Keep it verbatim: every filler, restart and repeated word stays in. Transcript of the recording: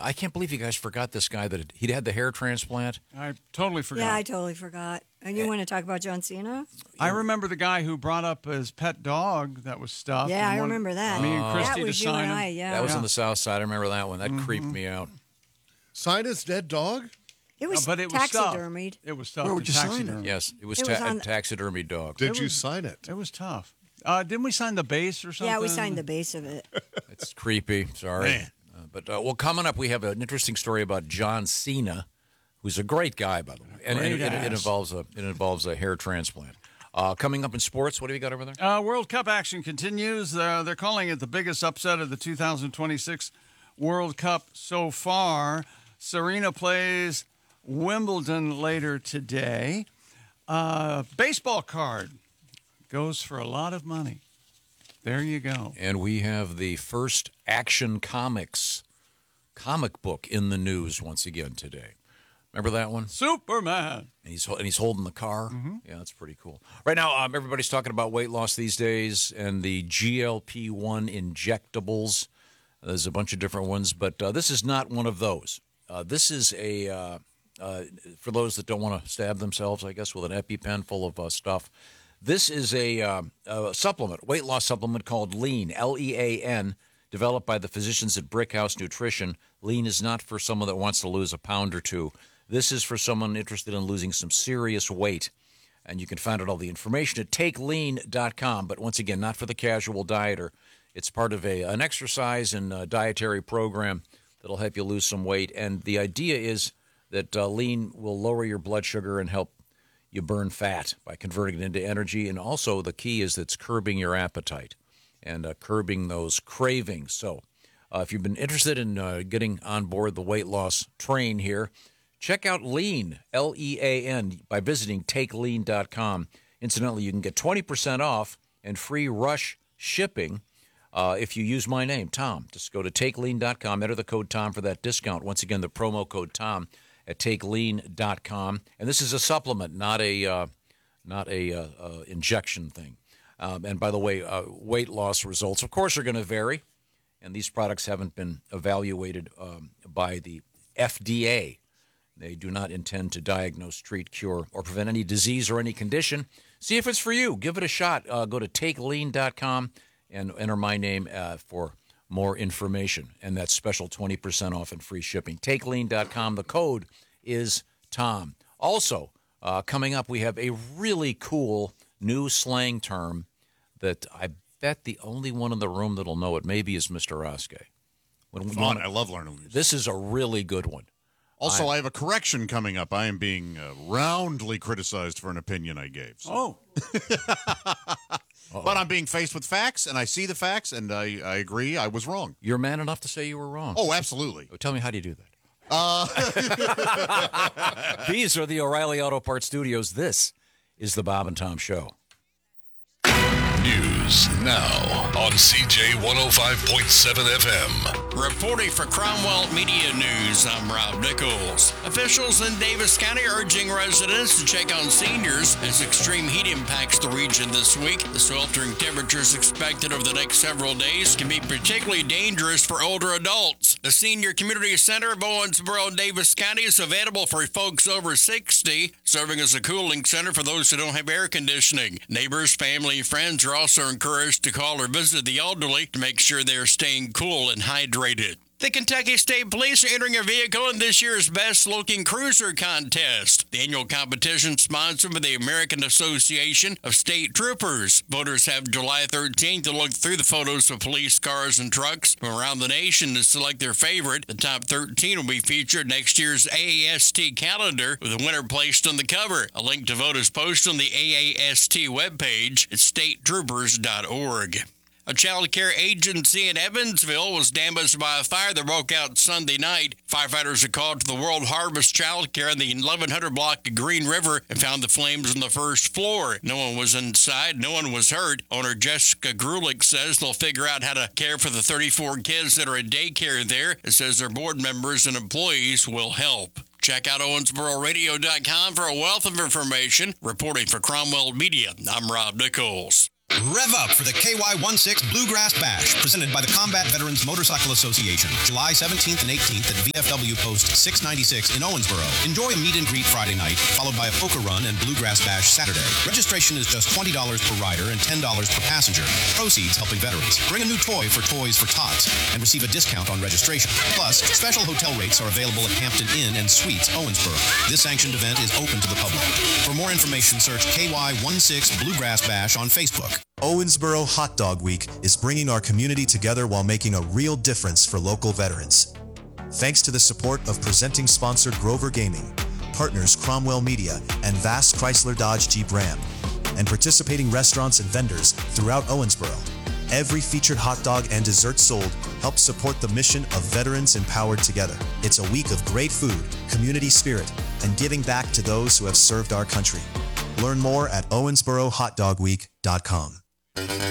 I can't believe you guys forgot this guy that had, he'd had the hair transplant. I totally forgot. Yeah, I totally forgot. And you want to talk about John Cena? I remember the guy who brought up his pet dog that was stuffed. Yeah, and I wanted remember that. Me and Oh. Christy That to was you sign and him. I, yeah. That was Yeah. on the south side. I remember that one. That Mm-hmm. creeped me out. Sign his dead dog? It was, Uh, but it was stuffed. taxidermied. It was stuffed. Where would to you sign it? taxidermy. Yes, it was, It ta- was on- a taxidermy dog. Did you sign it? It was tough. Uh, didn't we sign the base or something? Yeah, we signed the base of it. It's creepy. Sorry. Man. Uh, but, uh, well, coming up, we have an interesting story about John Cena, who's a great guy, by the way. And, and Great it, it, ass. involves a, it involves a hair transplant. Uh, coming up in sports, what do we got over there? Uh, World Cup action continues. Uh, they're calling it the biggest upset of the two thousand twenty-six World Cup so far. Serena plays Wimbledon later today. Uh, baseball card goes for a lot of money. There you go. And we have the first Action Comics comic book in the news once again today. Remember that one? Superman. And he's and he's holding the car. Mm-hmm. Yeah, that's pretty cool. Right now, um, everybody's talking about weight loss these days and the G L P one injectables. There's a bunch of different ones, but uh, this is not one of those. Uh, this is a uh, uh, for those that don't want to stab themselves, I guess, with an EpiPen full of uh, stuff. This is a, uh, a supplement, weight loss supplement called Lean, L E A N, developed by the physicians at Brickhouse Nutrition. Lean is not for someone that wants to lose a pound or two. This is for someone interested in losing some serious weight. And you can find out all the information at take lean dot com. But once again, not for the casual dieter. It's part of a an exercise and uh, dietary program that'll help you lose some weight. And the idea is that uh, Lean will lower your blood sugar and help you burn fat by converting it into energy. And also the key is that it's curbing your appetite and uh, curbing those cravings. So uh, if you've been interested in uh, getting on board the weight loss train here, check out Lean, L E A N, by visiting take lean dot com. Incidentally, you can get twenty percent off and free rush shipping uh, if you use my name, Tom. Just go to take lean dot com, enter the code Tom for that discount. Once again, the promo code Tom at take lean dot com. And this is a supplement, not a uh, not a uh, uh, injection thing. Um, and by the way, uh, weight loss results, of course, are going to vary. And these products haven't been evaluated um, by the F D A. They do not intend to diagnose, treat, cure, or prevent any disease or any condition. See if it's for you. Give it a shot. Uh, go to take lean dot com and enter my name uh, for more information. And that's special twenty percent off and free shipping. take lean dot com. The code is Tom. Also, uh, coming up, we have a really cool new slang term that I bet the only one in the room that'll know it maybe is Mister Oskey. When we Fun. wanna- I love learning these. This is a really good one. Also, I have a correction coming up. I am being uh, roundly criticized for an opinion I gave. So. Oh, But I'm being faced with facts, and I see the facts, and I, I agree I was wrong. You're man enough to say you were wrong. Oh, absolutely. Oh, tell me, how do you do that? Uh, These are the O'Reilly Auto Parts Studios. This is the Bob and Tom Show. News now on C J one oh five point seven F M. Reporting for Cromwell Media News, I'm Rob Nichols. Officials in Davis County urging residents to check on seniors as extreme heat impacts the region this week. The sweltering temperatures expected over the next several days can be particularly dangerous for older adults. The Senior Community Center of Owensboro, Davis County is available for folks over sixty, serving as a cooling center for those who don't have air conditioning. Neighbors, family, and friends are also encouraged to call or visit the elderly to make sure they are staying cool and hydrated. The Kentucky State Police are entering a vehicle in this year's Best Looking Cruiser contest. The annual competition sponsored by the American Association of State Troopers. Voters have July thirteenth to look through the photos of police cars and trucks from around the nation to select their favorite. The top thirteen will be featured next year's A A S T calendar, with the winner placed on the cover. A link to vote is posted on the A A S T webpage at state troopers dot org. A child care agency in Evansville was damaged by a fire that broke out Sunday night. Firefighters had called to the World Harvest Child Care in the eleven hundred block of Green River and found the flames on the first floor. No one was inside. No one was hurt. Owner Jessica Grulich says they'll figure out how to care for the thirty-four kids that are at daycare there. It says their board members and employees will help. Check out Owensboro Radio dot com for a wealth of information. Reporting for Cromwell Media, I'm Rob Nichols. Rev up for the K Y sixteen Bluegrass Bash, presented by the Combat Veterans Motorcycle Association, July seventeenth and eighteenth at V F W Post six ninety-six in Owensboro. Enjoy a meet and greet Friday night, followed by a poker run and Bluegrass Bash Saturday. Registration is just twenty dollars per rider and ten dollars per passenger. Proceeds helping veterans. Bring a new toy for Toys for Tots and receive a discount on registration. Plus, special hotel rates are available at Hampton Inn and Suites, Owensboro. This sanctioned event is open to the public. For more information, search K Y sixteen Bluegrass Bash on Facebook. Owensboro Hot Dog Week is bringing our community together while making a real difference for local veterans. Thanks to the support of presenting sponsor Grover Gaming, partners Cromwell Media and Vast Chrysler Dodge Jeep Ram, and participating restaurants and vendors throughout Owensboro, every featured hot dog and dessert sold helps support the mission of Veterans Empowered Together. It's a week of great food, community spirit, and giving back to those who have served our country. Learn more at owensboro hot dog week dot com.